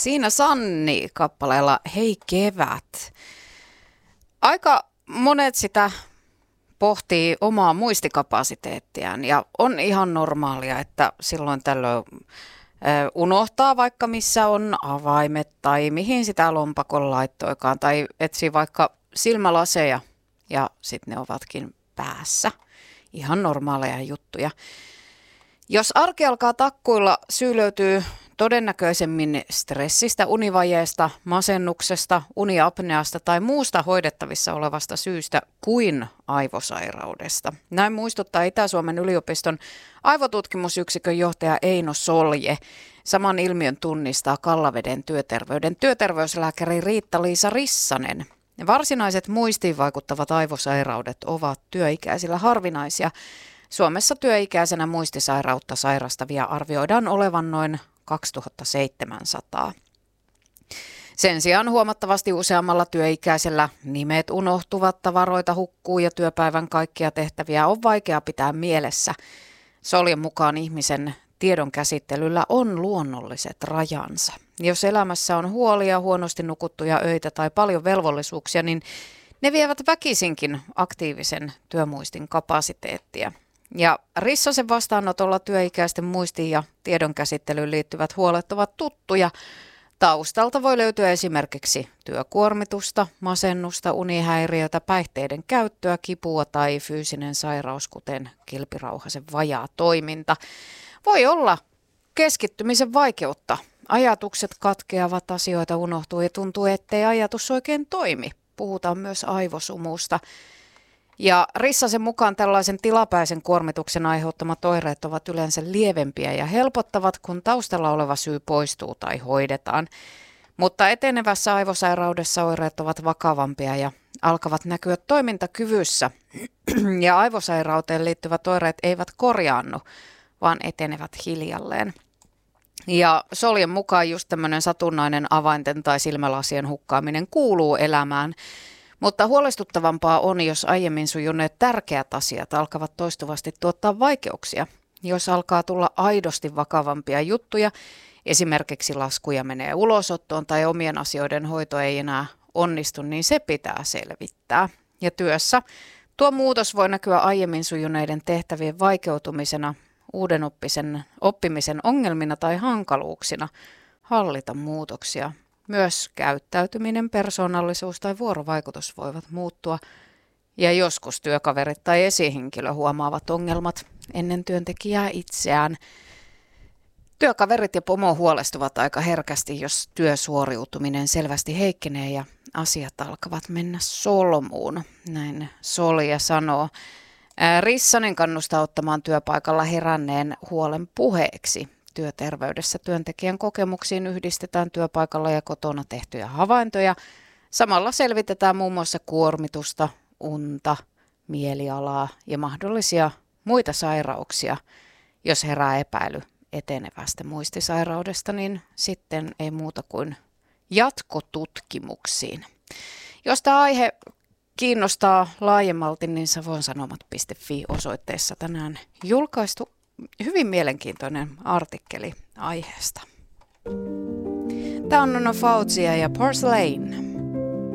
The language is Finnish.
Siinä Sanni kappaleella Hei kevät. Aika monet sitä pohtii omaa muistikapasiteettiaan ja on ihan normaalia, että silloin tällöin unohtaa vaikka missä on avaimet tai mihin sitä lompakon laittoikaan tai etsii vaikka silmälaseja ja sitten ne ovatkin päässä. Ihan normaaleja juttuja. Jos arki alkaa takkuilla, syy löytyy todennäköisemmin stressistä, univajeesta, masennuksesta, uniapneasta tai muusta hoidettavissa olevasta syystä kuin aivosairaudesta. Näin muistuttaa Itä-Suomen yliopiston aivotutkimusyksikön johtaja Eino Solje. Saman ilmiön tunnistaa Kallaveden työterveyden työterveyslääkäri Riitta-Liisa Rissanen. Varsinaiset muistiin vaikuttavat aivosairaudet ovat työikäisillä harvinaisia. Suomessa työikäisenä muistisairautta sairastavia arvioidaan olevan noin 2700. Sen sijaan huomattavasti useammalla työikäisellä nimet unohtuvat, tavaroita hukkuu ja työpäivän kaikkia tehtäviä on vaikea pitää mielessä. Soljen mukaan ihmisen tiedon käsittelyllä on luonnolliset rajansa. Jos elämässä on huolia, huonosti nukuttuja öitä tai paljon velvollisuuksia, niin ne vievät väkisinkin aktiivisen työmuistin kapasiteettia. Ja Rissasen vastaanotolla työikäisten muistiin ja tiedon käsittelyyn liittyvät huolet ovat tuttuja. Taustalta voi löytyä esimerkiksi työkuormitusta, masennusta, unihäiriötä, päihteiden käyttöä, kipua tai fyysinen sairaus, kuten kilpirauhasen vajaa toiminta. Voi olla keskittymisen vaikeutta. Ajatukset katkeavat, asioita unohtuu ja tuntuu, ettei ajatus oikein toimi. Puhutaan myös aivosumusta. Ja Rissasen mukaan tällaisen tilapäisen kuormituksen aiheuttamat oireet ovat yleensä lievempiä ja helpottavat, kun taustalla oleva syy poistuu tai hoidetaan. Mutta etenevässä aivosairaudessa oireet ovat vakavampia ja alkavat näkyä toimintakyvyssä. Ja aivosairauteen liittyvät oireet eivät korjaannu, vaan etenevät hiljalleen. Ja Soljen mukaan just tämmöinen satunnainen avainten tai silmälasien hukkaaminen kuuluu elämään. Mutta huolestuttavampaa on, jos aiemmin sujuneet tärkeät asiat alkavat toistuvasti tuottaa vaikeuksia. Jos alkaa tulla aidosti vakavampia juttuja, esimerkiksi laskuja menee ulosottoon tai omien asioiden hoito ei enää onnistu, niin se pitää selvittää. Ja työssä tuo muutos voi näkyä aiemmin sujuneiden tehtävien vaikeutumisena, uuden oppimisen ongelmina tai hankaluuksina hallita muutoksia. Myös käyttäytyminen, persoonallisuus tai vuorovaikutus voivat muuttua ja joskus työkaverit tai esihenkilö huomaavat ongelmat ennen työntekijää itseään. Työkaverit ja pomo huolestuvat aika herkästi, jos työsuoriutuminen selvästi heikkenee ja asiat alkavat mennä solmuun, näin Solja sanoo. Rissanen kannustaa ottamaan työpaikalla heränneen huolen puheeksi. Työterveydessä työntekijän kokemuksiin yhdistetään työpaikalla ja kotona tehtyjä havaintoja. Samalla selvitetään muun muassa kuormitusta, unta, mielialaa ja mahdollisia muita sairauksia. Jos herää epäily etenevästä muistisairaudesta, niin sitten ei muuta kuin jatkotutkimuksiin. Jos tämä aihe kiinnostaa laajemmalti, niin savonsanomat.fi osoitteessa tänään julkaistu hyvin mielenkiintoinen artikkeli aiheesta. Tämä on Nona Fauzia ja Porcelain.